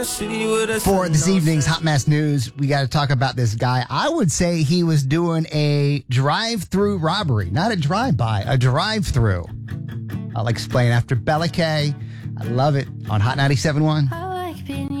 For this evening's Hot Mess News, we got to talk about this guy. I would say he was doing a drive-through robbery, not a drive-by, a drive-through. I'll explain after Bella K. I love it on Hot 97.1.